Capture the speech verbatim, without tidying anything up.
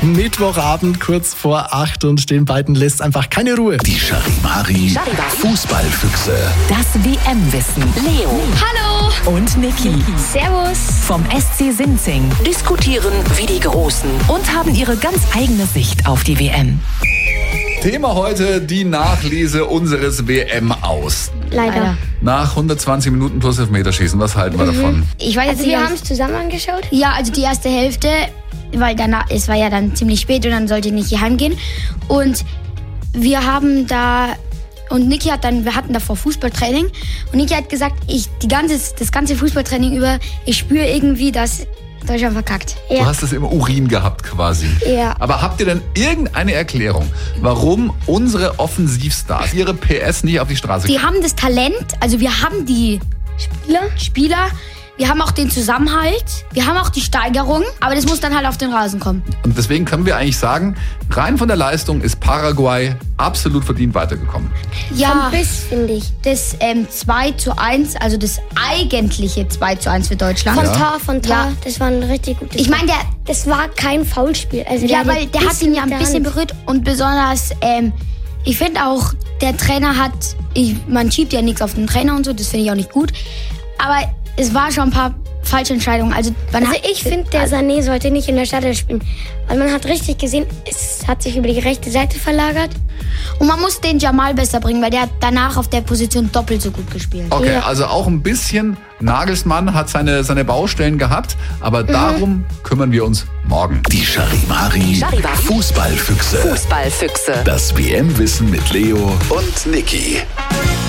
Mittwochabend kurz vor acht und den beiden lässt einfach keine Ruhe. Die Charivari Fußballfüchse. Das W M-Wissen. Leo. Hallo. Und Niki. Servus. Vom S C Sinzing. Diskutieren wie die Großen und haben ihre ganz eigene Sicht auf die W M. Thema heute die Nachlese unseres W M-Aus. Leider. Nach hundertzwanzig Minuten plus Elfmeterschießen, was halten wir davon? Ich weiß Also nicht, wir ob- haben es zusammen angeschaut. Ja, also die erste Hälfte, weil danach, es war ja dann ziemlich spät und dann sollte Niki heimgehen. Und wir haben da, und Niki hat dann, wir hatten davor Fußballtraining. Und Niki hat gesagt, ich, die ganze, das ganze Fußballtraining über, ich spüre irgendwie, dass Deutschland verkackt. Du hast es im Urin gehabt quasi. Ja. Aber habt ihr denn irgendeine Erklärung, warum unsere Offensivstars ihre P S nicht auf die Straße Die kriegen? haben das Talent, also wir haben die Spieler? Spieler, wir haben auch den Zusammenhalt, wir haben auch die Steigerung, aber das muss dann halt auf den Rasen kommen. Und deswegen können wir eigentlich sagen, rein von der Leistung ist Paraguay absolut verdient weitergekommen. Ja, Vom Biss, finde ich. das ähm, zwei zu eins, also das eigentliche zwei zu eins für Deutschland. Von Ja. Tar, von Tar. Ja. Das war ein richtig gutes Ich meine, der, Das war kein Foulspiel. Also ja, der weil der hat ihn ja ein mit der bisschen Hand. berührt und besonders, ähm, ich finde auch, der Trainer hat, ich, man schiebt ja nichts auf den Trainer und so, das finde ich auch nicht gut, aber es war schon ein paar falsche Entscheidungen. Also, man Also hat, ich finde, der Sané sollte nicht in der Startelf spielen. Weil man hat richtig gesehen, es hat sich über die rechte Seite verlagert. und man muss den Jamal besser bringen, weil der hat danach auf der Position doppelt so gut gespielt. Okay, Ja. also auch ein bisschen Nagelsmann hat seine, seine Baustellen gehabt, aber darum kümmern wir uns morgen. Die Charivari Charivari. Fußballfüchse. Fußballfüchse. Das W M-Wissen mit Leo und Niki.